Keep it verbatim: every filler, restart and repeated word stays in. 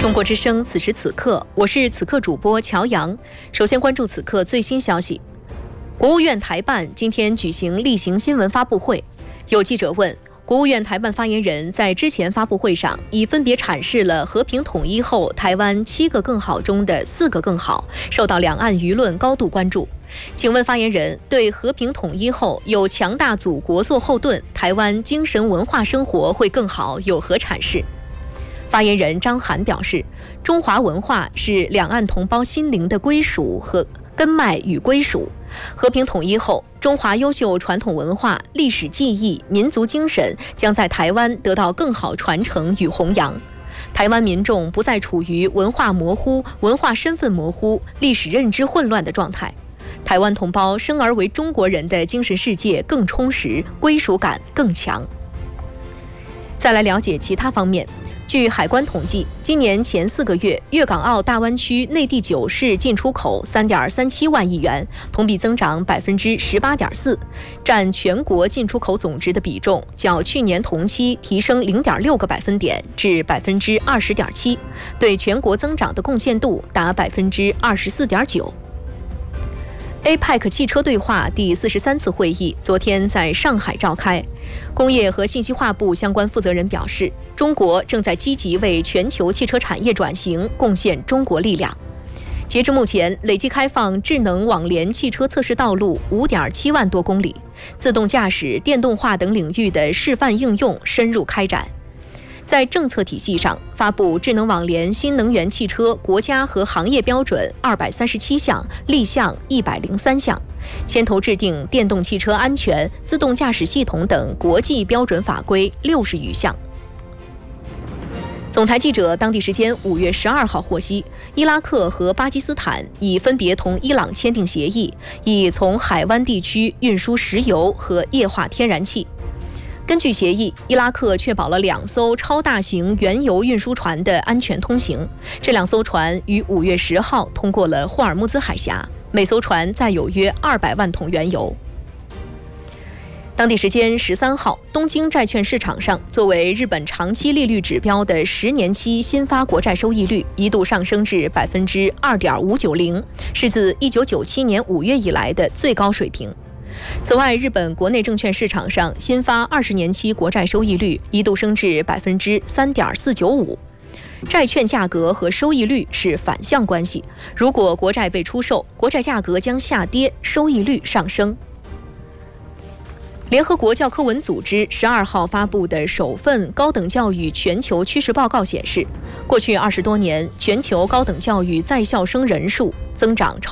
中国之声，此时此刻，我是此刻主播乔阳。首先关注此刻最新消息。国务院台办今天举行例行新闻发布会，有记者问，国务院台办发言人在之前发布会上已分别阐释了和平统一后台湾七个更好中的四个更好，受到两岸舆论高度关注。请问发言人对和平统一后有强大祖国做后盾，台湾精神文化生活会更好有何阐释？发言人张涵表示，中华文化是两岸同胞心灵的归属和根脉与归属。和平统一后，中华优秀传统文化、历史记忆、民族精神将在台湾得到更好传承与弘扬。台湾民众不再处于文化模糊、文化身份模糊、历史认知混乱的状态。台湾同胞生而为中国人的精神世界更充实，归属感更强。再来了解其他方面。据海关统计，今年前四个月，粤港澳大湾区内地九市进出口三点三七万亿元，同比增长百分之十八点四，占全国进出口总值的比重较去年同期提升零点六个百分点至百分之二十点七，对全国增长的贡献度达百分之二十四点九。A P E C 汽车对话第四十三次会议昨天在上海召开，工业和信息化部相关负责人表示，中国正在积极为全球汽车产业转型贡献中国力量。截至目前，累计开放智能网联汽车测试道路 五点七万多公里，自动驾驶、电动化等领域的示范应用深入开展。在政策体系上，发布智能网联新能源汽车国家和行业标准二百三十七项，立项一百零三项，牵头制定电动汽车安全、自动驾驶系统等国际标准法规六十余项。总台记者当地时间五月十二号获悉，伊拉克和巴基斯坦已分别同伊朗签订协议，以从海湾地区运输石油和液化天然气。根据协议，伊拉克确保了两艘超大型原油运输船的安全通行。这两艘船于五月十号通过了霍尔木兹海峡，每艘船载有约二百万桶原油。当地时间十三号，东京债券市场上，作为日本长期利率指标的十年期新发国债收益率一度上升至百分之二点五九零，是自一九九七年五月以来的最高水平。此外，日本国内证券市场上新发二十年期国债收益率一度升至百分之三点四九五。债券价格和收益率是反向关系，如果国债被出售，国债价格将下跌，收益率上升。联合国教科文组织十二号发布的首份高等教育全球趋势报告显示，过去二十多年，全球高等教育在校生人数增长超